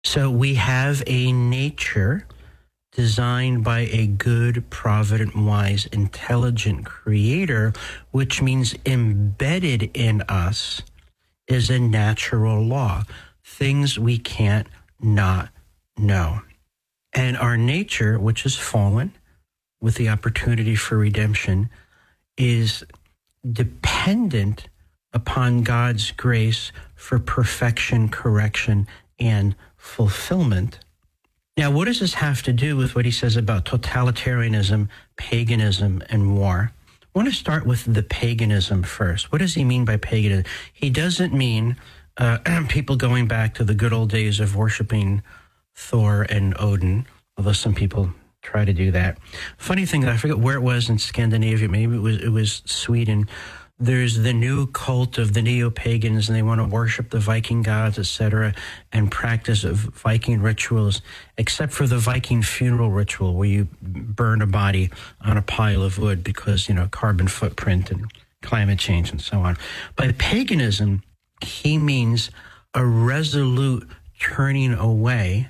So we have a nature designed by a good, provident, wise, intelligent creator, which means embedded in us is a natural law, things we can't not know. And our nature, which is fallen with the opportunity for redemption, is dependent upon God's grace for perfection, correction, and fulfillment. Now, what does this have to do with what he says about totalitarianism, paganism, and war? I want to start with the paganism first. What does he mean by paganism? He doesn't mean people going back to the good old days of worshiping Thor and Odin, although some people try to do that. Funny thing, I forget where it was in Scandinavia. Maybe it was Sweden. There's the new cult of the neo-pagans, and they want to worship the Viking gods, etc., and practice of Viking rituals, except for the Viking funeral ritual where you burn a body on a pile of wood because, carbon footprint and climate change and so on. By paganism, he means a resolute turning away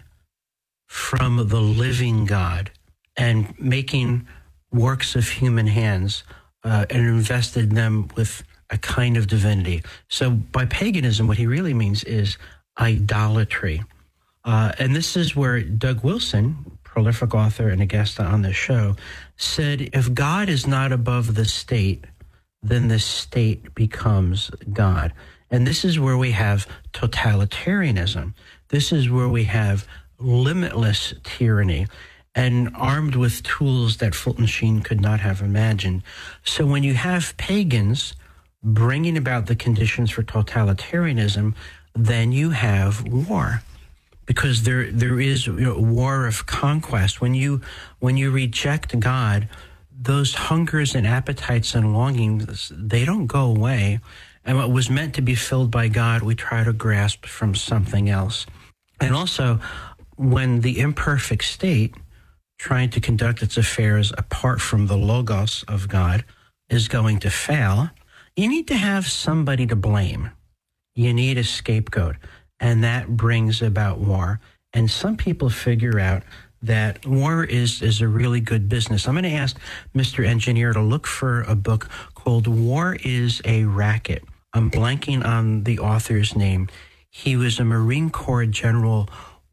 from the living God and making works of human hands and invested them with a kind of divinity. So by paganism, what he really means is idolatry. And this is where Doug Wilson, prolific author and a guest on the show, said, if God is not above the state, then the state becomes God. And this is where we have totalitarianism. This is where we have limitless tyranny, and armed with tools that Fulton Sheen could not have imagined. So when you have pagans bringing about the conditions for totalitarianism, then you have war, because there is war of conquest. When you reject God, those hungers and appetites and longings, they don't go away. And what was meant to be filled by God, we try to grasp from something else. And also, when the imperfect state, trying to conduct its affairs apart from the logos of God, is going to fail, you need to have somebody to blame. You need a scapegoat, and that brings about war. And some people figure out that war is a really good business. I'm going to ask Mr. Engineer to look for a book called War is a Racket. I'm blanking on the author's name. He was a Marine Corps general,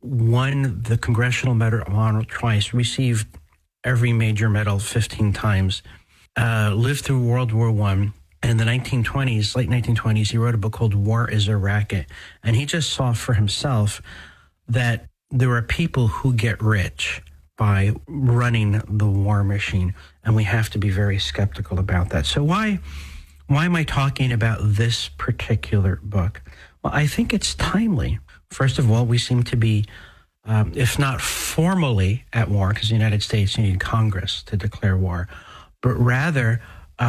won the Congressional Medal of Honor twice, received every major medal 15 times, lived through World War I. And in the 1920s, late 1920s, he wrote a book called War is a Racket. And he just saw for himself that there are people who get rich by running the war machine. And we have to be very skeptical about that. So why am I talking about this particular book? Well, I think it's timely. First of all, we seem to be, if not formally at war, because the United States, you need Congress to declare war, but rather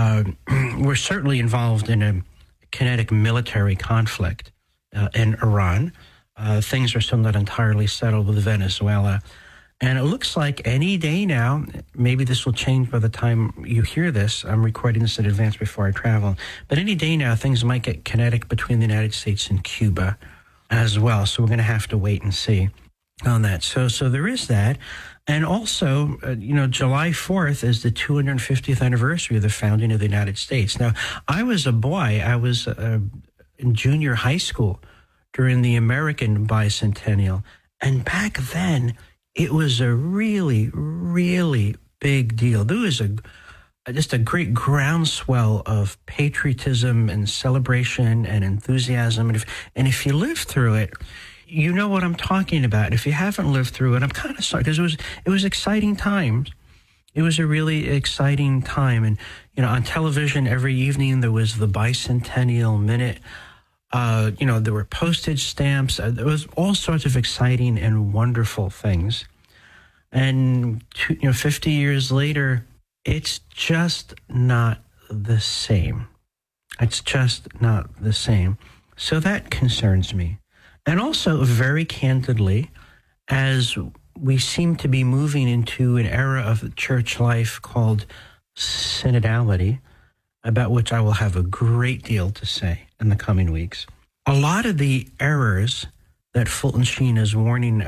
we're certainly involved in a kinetic military conflict in Iran. Things are still not entirely settled with Venezuela. And it looks like any day now, maybe this will change by the time you hear this. I'm recording this in advance before I travel. But any day now, things might get kinetic between the United States and Cuba as well. So we're going to have to wait and see on that. So there is that. And also, July 4th is the 250th anniversary of the founding of the United States. Now, I was a boy. I was in junior high school during the American bicentennial. And back then, it was a really, really big deal. There was just a great groundswell of patriotism and celebration and enthusiasm. And if you lived through it, you know what I'm talking about. If you haven't lived through it, I'm kind of sorry, because it was exciting times. It was a really exciting time. And, on television every evening, there was the Bicentennial Minute. There were postage stamps. There was all sorts of exciting and wonderful things. And 50 years later, it's just not the same. It's just not the same. So that concerns me. And also, very candidly, as we seem to be moving into an era of church life called synodality, about which I will have a great deal to say in the coming weeks. A lot of the errors that Fulton Sheen is warning